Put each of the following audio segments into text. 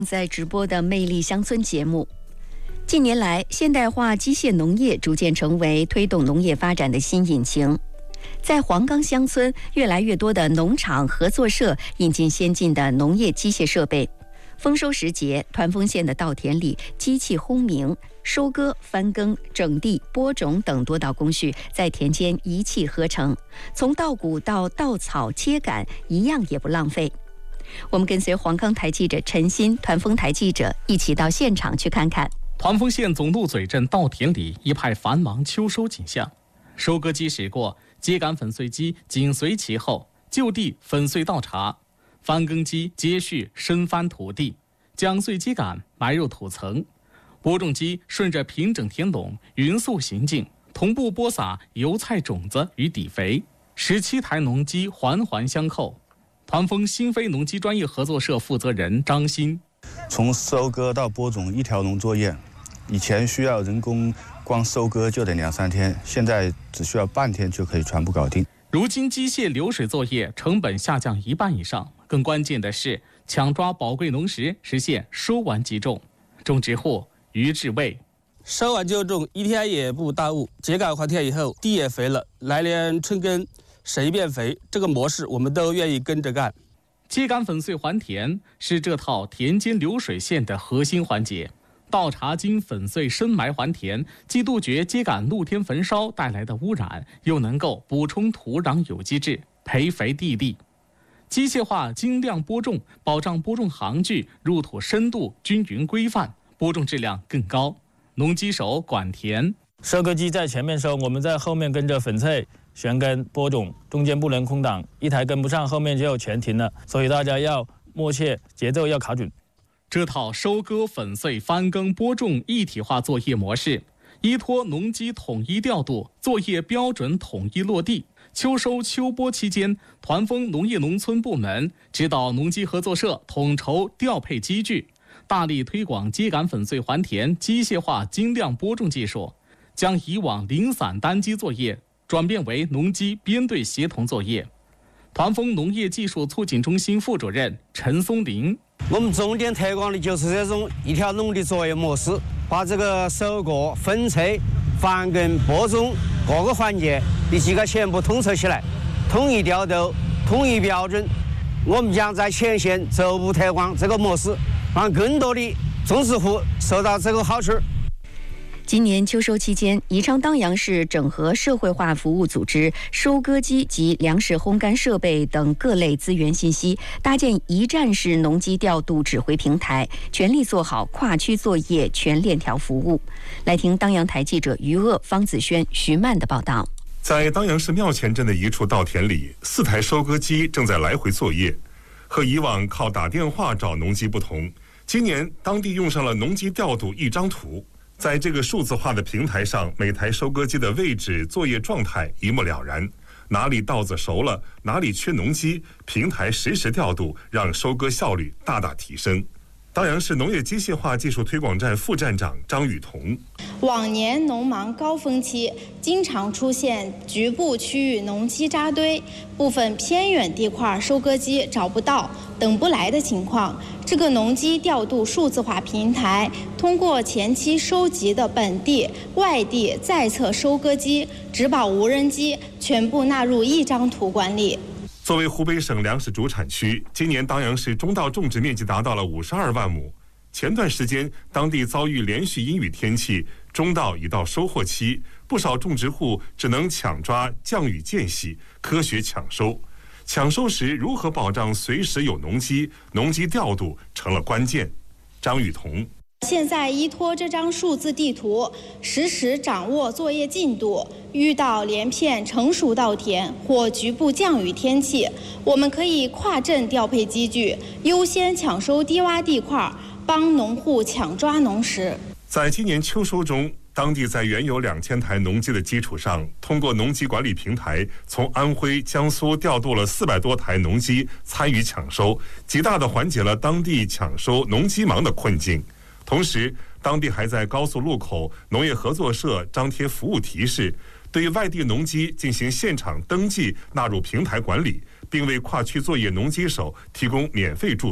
在直播的魅力乡村节目。近年来，现代化机械农业逐渐成为推动农业发展的新引擎。在黄冈乡村，越来越多的农场合作社引进先进的农业机械设备。丰收时节，团风县的稻田里机器轰鸣，收割、翻耕、整地、播种等多道工序在田间一气呵成，从稻谷到稻草秸秆，一样也不浪费。我们跟随黄冈台记者陈鑫、团风台记者一起到现场去看看。 团风县总路嘴镇稻田里一派繁忙秋收景象，收割机驶过，秸秆粉碎机紧随其后，就地粉碎稻茬，翻耕机接续深翻土地，将碎秸秆埋入土层，播种机顺着平整田垄匀速行进，同步播撒油菜种子与底肥，17台农机环环相扣。团风新飞农机专业合作社负责人张鑫： 从收割到播种一条龙作业，以前需要人工，光收割就得2-3天，现在只需要半天就可以全部搞定。 如今机械流水作业成本下降1半以上，更关键的是抢抓宝贵农时，实现收完即种。种植户于志卫： 收完就种，1天也不耽误。秸秆还田以后，地也肥了，来年春耕谁变肥，这个模式我们都愿意跟着干。 秸秆粉碎还田是这套田间流水线的核心环节。稻茬经粉碎深埋还田，既杜绝秸秆露天焚烧带来的污染，又能够补充土壤有机质，培肥地力。机械化精量播种，保障播种行距、入土深度均匀规范，播种质量更高。农机手管田： 收割机在前面收，我们在后面跟着粉碎、旋耕、播种，中间不能空档，一台跟不上，后面就全停了。所以大家要默契，节奏要卡准。 这套收割、粉碎、翻耕、播种一体化作业模式，依托农机统一调度，作业标准统一落地。秋收秋播期间，团风农业农村部门指导农机合作社统筹调配机具，大力推广秸秆粉碎还田机械化精量播种技术，将以往零散单机作业转变为农机编队协同作业。团风农业技术促进中心副主任陈松林： 我们重点推广的就是这种一条龙的作业模式，把这个收割、分拆、翻耕、播种各个环节一起给全部统筹起来，统一调度、统一标准。我们将在前线逐步推广这个模式，让更多的种植户受到这个好处。 今年秋收期间，宜昌当阳市整合社会化服务组织收割机及粮食烘干设备等各类资源信息，搭建一站式农机调度指挥平台，全力做好跨区作业全链条服务。来听当阳台记者于鄂、方子轩、徐曼的报道。 在当阳市庙前镇的一处稻田里，4台收割机正在来回作业。和以往靠打电话找农机不同，今年当地用上了农机调度一张图。在这个数字化的平台上，每台收割机的位置、作业状态一目了然，哪里稻子熟了，哪里缺农机，平台实时调度，让收割效率大大提升。当阳市农业机械化技术推广站副站长张雨桐： 往年农忙高峰期，经常出现局部区域农机扎堆，部分偏远地块收割机找不到、等不来的情况。这个农机调度数字化平台，通过前期收集的本地、外地在册收割机、植保无人机，全部纳入一张图管理。 作为湖北省粮食主产区，今年当阳市中稻种植面积达到了52万亩。前段时间，当地遭遇连续阴雨天气，中稻已到收获期，不少种植户只能抢抓降雨间隙，科学抢收。抢收时如何保障随时有农机，农机调度成了关键。张雨桐： 现在依托这张数字地图，实时掌握作业进度。遇到连片成熟稻田或局部降雨天气，我们可以跨镇调配机具，优先抢收低洼地块，帮农户抢抓农时。 在今年秋收中，当地在原有2000台农机的基础上，通过农机管理平台，从安徽、江苏调度了400多台农机参与抢收，极大地缓解了当地抢收农机忙的困境。同时，当地还在高速路口、农业合作社张贴服务提示，对外地农机进行现场登记纳入平台管理，并为跨区作业农机手提供免费住宿。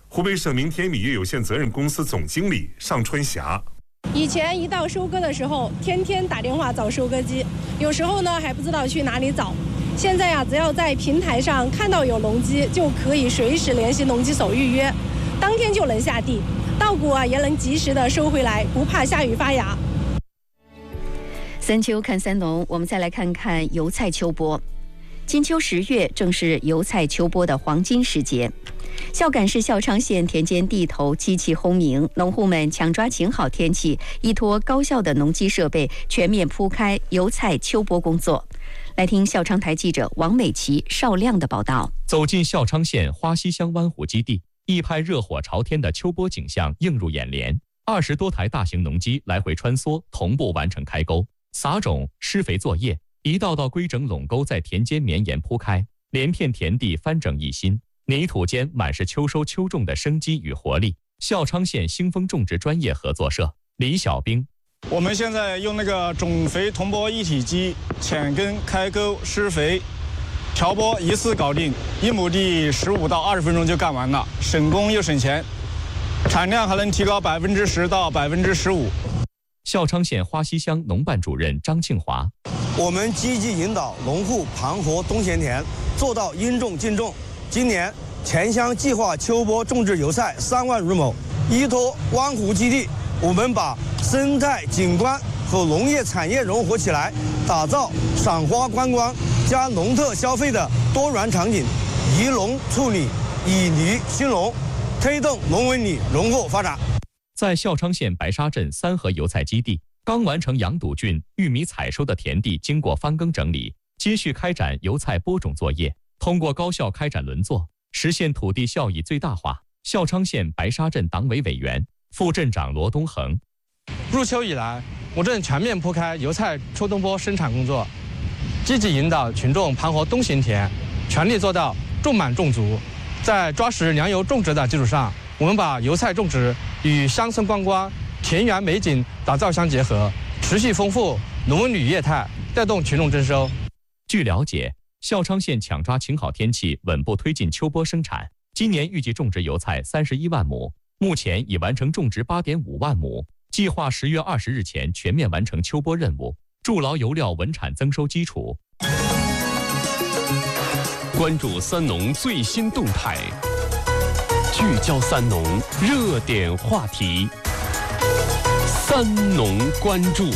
湖北省明田米业有限责任公司总经理尚春霞。 以前一到收割的时候，天天打电话找收割机，有时候呢还不知道去哪里找。现在只要在平台上看到有农机，就可以随时联系农机手预约，当天就能下地，稻谷也能及时的收回来，不怕下雨发芽。 三秋看三农，我们再来看看油菜秋播。金秋10月正是油菜秋播的黄金时节。孝感市孝昌县田间地头机器轰鸣，农户们抢抓晴好天气，依托高效的农机设备，全面铺开油菜秋播工作。来听孝昌台记者王美琪、邵亮的报道。 走进孝昌县花溪乡湾湖基地，一派热火朝天的秋播景象映入眼帘。20多台大型农机来回穿梭，同步完成开沟、撒种、施肥作业，一道道规整垄沟在田间绵延铺开，连片田地翻整一新，泥土间满是秋收秋种的生机与活力。孝昌县兴丰种植专业合作社李小兵， 我们现在用那个种肥同播一体机浅耕、开沟、施肥、调播一次搞定，1亩地15到20分钟就干完了，省工又省钱，产量还能提高10%到15%。 孝昌县花溪乡农办主任张庆华， 我们积极引导农户盘活冬闲田，做到应种尽种。今年全乡计划秋播种植油菜3万余亩，依托湾湖基地，我们把生态景观和农业产业融合起来，打造赏花观光加农特消费的多元场景，以农促理，以泥兴农，推动农文旅融合发展。 在孝昌县白沙镇3河油菜基地，刚完成杨堵郡玉米采收的田地经过翻耕整理，接续开展油菜播种作业。通过高效开展轮作，实现土地效益最大化。孝昌县白沙镇党委委员、副镇长罗东恒， 入秋以来，我镇全面铺开油菜秋冬播生产工作，积极引导群众盘活冬闲田，全力做到种满种足。在抓实粮油种植的基础上，我们把油菜种植与乡村观光、田园美景打造相结合，持续丰富农文旅业态，带动群众增收。 据了解，孝昌县抢抓晴好天气，稳步推进秋播生产。今年预计种植油菜31万亩，目前已完成种植8.5万亩，计划10月20日前全面完成秋播任务，筑牢油料稳产增收基础。 关注三农最新动态，聚焦三农热点话题，三农关注。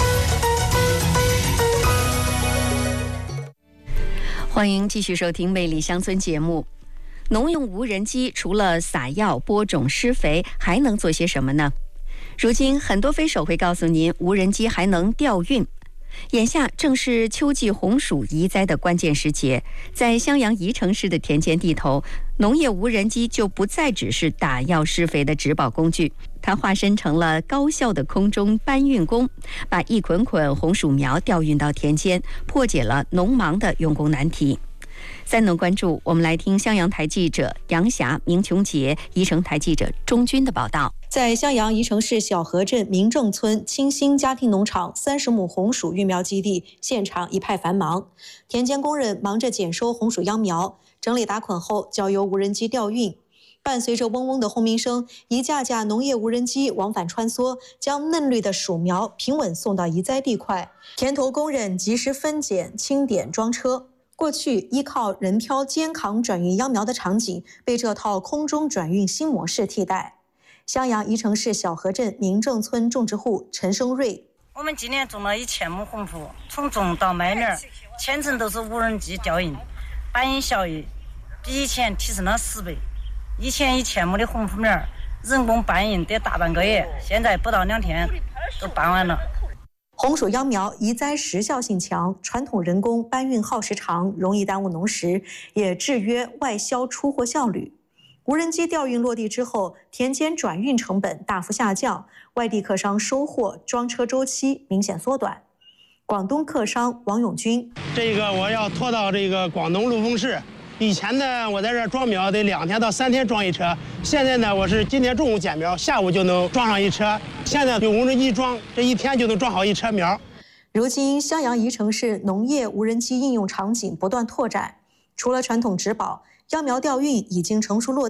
欢迎继续收听《魅力乡村》节目。农用无人机除了撒药、播种、施肥，还能做些什么呢？如今，很多飞手会告诉您，无人机还能调运。眼下正是秋季红薯移栽的关键时节，在襄阳宜城市的田间地头，农业无人机就不再只是打药施肥的植保工具，它化身成了高效的空中搬运工，把一捆捆红薯苗调运到田间，破解了农忙的用工难题。三农关注，我们来听襄阳台记者杨霞、明琼杰、宜城台记者钟军的报道。 在襄阳宜城市小河镇民政村清新家庭农场30亩红薯育苗基地，现场一派繁忙，田间工人忙着检收红薯秧苗，整理打捆后交由无人机调运。伴随着嗡嗡的轰鸣声，一架架农业无人机往返穿梭，将嫩绿的薯苗平稳送到移栽地块。田头工人及时分拣、清点、装车。过去依靠人挑肩扛转运秧苗的场景，被这套空中转运新模式替代。襄阳宜城市小河镇民政村种植户陈生瑞， 我们今年种了1000亩红薯，从种到卖面，全程都是无人机调运，搬运效益比以前提升了10倍。以前1000亩的红薯面，人工搬运得大半个月，现在不到2天都搬完了。 红薯秧苗移栽时效性强，传统人工搬运耗时长，容易耽误农时，也制约外销出货效率。无人机调运落地之后，田间转运成本大幅下降，外地客商收货装车周期明显缩短。广东客商王永军， 这个我要拖到这个广东陆丰市，以前呢我在这装苗得2天到3天装一车，现在呢我是今天中午捡苗，下午就能装上一车，现在用无人机装，这1天就能装好一车苗。 如今襄阳宜城市农业无人机应用场景不断拓展，除了传统植保，秧苗调运已经成熟落地，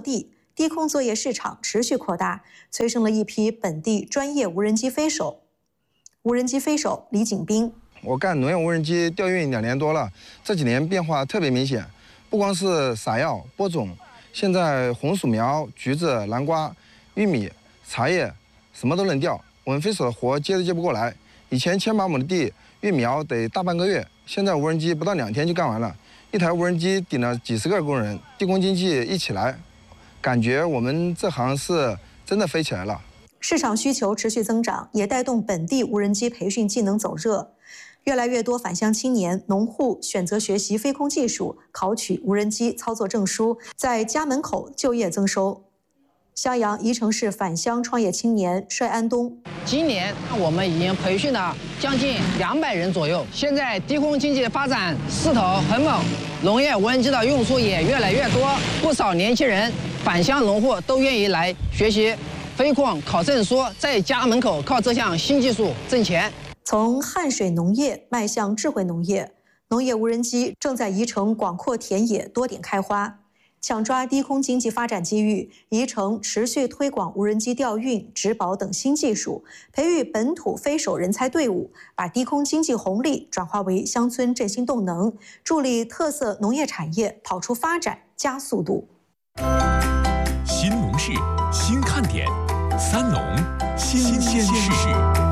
低空作业市场持续扩大，催生了一批本地专业无人机飞手。无人机飞手李景斌： 我干农业无人机调运2年多了，这几年变化特别明显，不光是撒药播种，现在红薯苗、橘子、南瓜、玉米、茶叶什么都能调。我们飞手的活接都接不过来，以前1000把亩的地育苗得大半个月，现在无人机不到2天就干完了。一台无人机顶了几十个工人，地空经济一起来，感觉我们这行是真的飞起来了。 市场需求持续增长，也带动本地无人机培训技能走热。越来越多返乡青年、农户选择学习飞空技术，考取无人机操作证书，在家门口就业增收。襄阳宜城市返乡创业青年帅安东： 今年我们已经培训了将近200人左右。现在低空经济的发展势头很猛，农业无人机的用处也越来越多，不少年轻人返乡农户都愿意来学习飞控，考证书，在家门口靠这项新技术挣钱。 从汗水农业迈向智慧农业，农业无人机正在宜城广阔田野多点开花。抢抓低空经济发展机遇，宜城持续推广无人机调运、植保等新技术，培育本土飞手人才队伍，把低空经济红利转化为乡村振兴动能，助力特色农业产业跑出发展加速度。 新农事，新看点，三农新鲜事。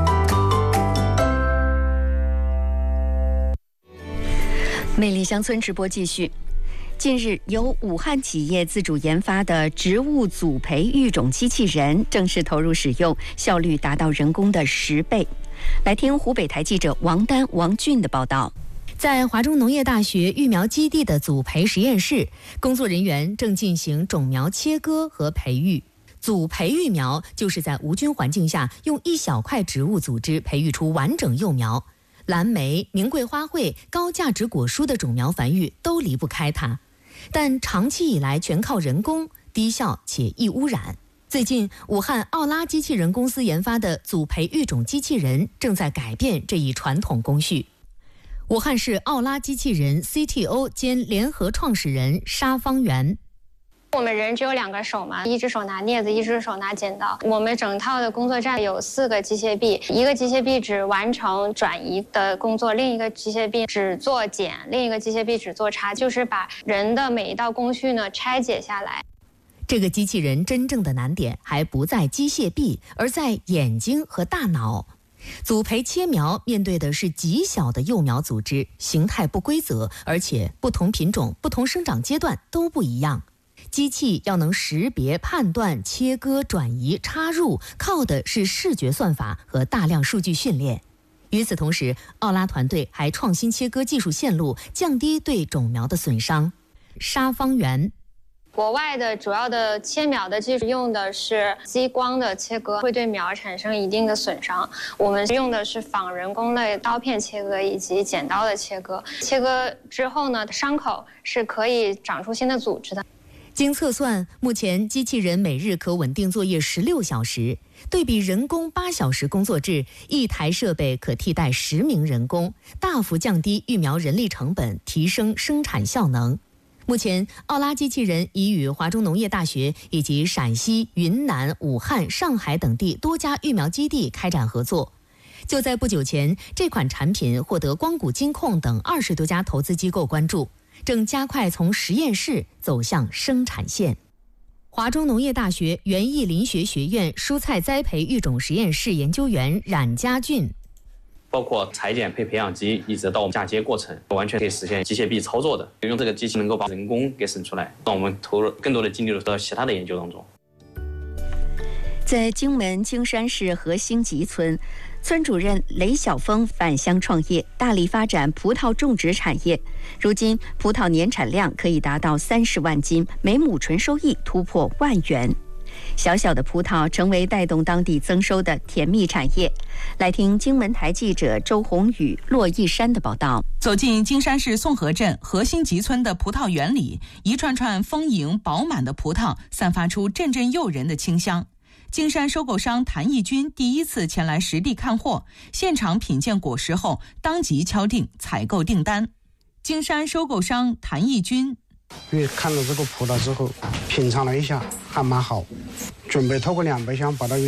魅力乡村直播继续。近日，由武汉企业自主研发的植物组培育种机器人正式投入使用，效率达到人工的10倍。来听湖北台记者王丹、王俊的报道。 在华中农业大学育苗基地的组培实验室，工作人员正进行种苗切割和培育。组培育苗就是在无菌环境下，用一小块植物组织培育出完整幼苗。蓝莓、名贵花卉、高价值果蔬的种苗繁育都离不开它。但长期以来全靠人工，低效且易污染。最近，武汉奥拉机器人公司研发的组培育种机器人正在改变这一传统工序。武汉市奥拉机器人 CTO 兼联合创始人沙方元： 我们人只有2个手嘛，一只手拿镊子，一只手拿剪刀。我们整套的工作站有4个机械臂，一个机械臂只完成转移的工作，另一个机械臂只做剪，另一个机械臂只做插，就是把人的每一道工序呢拆解下来。 这个机器人真正的难点还不在机械臂，而在眼睛和大脑。组培切苗面对的是极小的幼苗组织，形态不规则，而且不同品种、不同生长阶段都不一样。机器要能识别、判断、切割、转移、插入，靠的是视觉算法和大量数据训练。与此同时，奥拉团队还创新切割技术线路，降低对种苗的损伤。沙方元： 国外的主要的切苗的技术用的是激光的切割，会对苗产生一定的损伤。我们用的是仿人工的刀片切割以及剪刀的切割。切割之后呢，伤口是可以长出新的组织的。 经测算，目前机器人每日可稳定作业16小时，对比人工8小时工作制，一台设备可替代10名人工，大幅降低育苗人力成本，提升生产效能。目前，奥拉机器人已与华中农业大学以及陕西、云南、武汉、上海等地多家育苗基地开展合作。就在不久前，这款产品获得光谷金控等20多家投资机构关注，正加快从实验室走向生产线。华中农业大学园艺林学学院蔬菜栽培育种实验室研究员冉家俊： 包括裁剪、配培养基，一直到我们嫁接过程，完全可以实现机械臂操作的。用这个机器能够把人工给省出来，让我们投入更多的精力到其他的研究当中。 在荆门荆山市河兴集村，村主任雷晓峰返乡创业，大力发展葡萄种植产业。如今，葡萄年产量可以达到30万斤，每亩纯收益突破1万元。小小的葡萄成为带动当地增收的甜蜜产业。来听荆门台记者周宏宇、骆义山的报道。 走进荆山市宋河镇河兴集村的葡萄园里，一串串丰盈饱满的葡萄散发出阵阵诱人的清香。荆山收购商谭义军第一次前来实地看货，现场品鉴果实后，当即敲定采购订单。荆山收购商谭义军因为看到这个葡萄之后，品尝了一下，还蛮好，准备拖个200箱把它运